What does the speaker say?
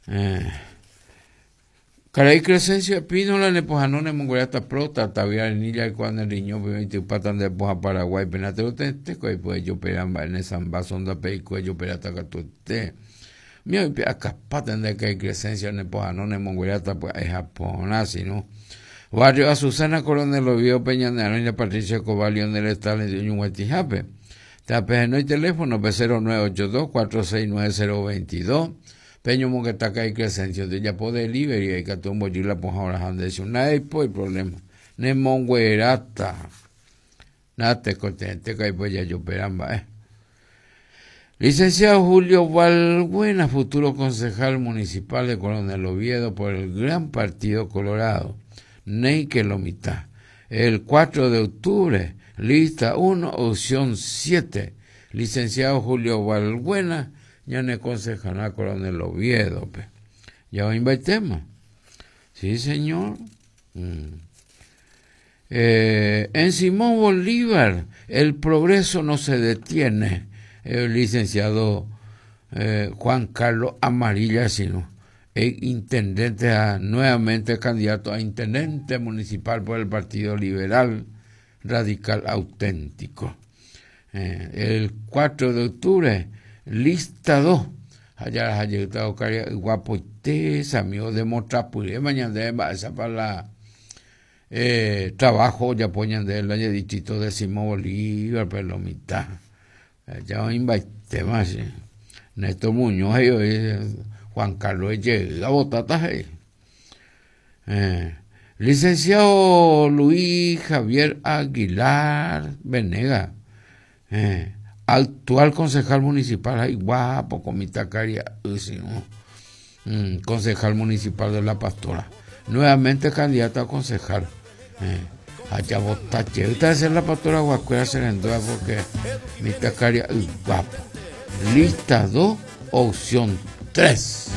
Caray Crescencio Espínola, Nepojanone, Mongoliata Prota, Tavia Nilla, y cuando el niño, 24 de Poja Paraguay, Penatero Tente, pues yo peramba en esa basonda peico, yo perata catute. Mío, acá paten de Caray Crescencio, Nepojanone, Mongoliata, pues es Japón, así, ¿no? Barrio Azucena, Coronel Oviedo, Peña de Aroña, Patricia Cobalión del Estado de Ñuhuatijape. Tapejeno y teléfono, P0982-469-022. Peño Monguetaca y Crescencio, de ya puede delivery, y que tú en Boyula, pues ahora han de decir, nada es por el problema. Ne monguerata. Nada te contente, que pues ya yo peramba, Licenciado Julio Valbuena, futuro concejal municipal de Coronel Oviedo por el Gran Partido Colorado. Ney que lo mitad. El 4 de octubre, lista 1, opción 7. Licenciado Julio Valbuena, ya ne concejal Coronel Oviedo. Ya os invitemos. Sí, señor. En Simón Bolívar, el progreso no se detiene. El licenciado Juan Carlos Amarilla, sino el intendente, nuevamente candidato a intendente municipal por el Partido Liberal Radical Auténtico. El 4 de octubre, lista 2. Allá las ayudados guapotes, amigos de Motrapuré, mañana de esa para trabajo, ya ponen de la distrito de Simón Bolívar, pero la mitad. Ya os invité más. Néstor Muñoz, Juan Carlos llega, botatas ahí. Licenciado Luis Javier Aguilar Venega, actual concejal municipal, ay, guapo, con mi tacaria, concejal municipal de La Pastora, nuevamente candidato a concejal. Allá botache, ahorita es La Pastora Guacuera Serendua, porque mi tacaria, guapo. Lista 2, opción 3.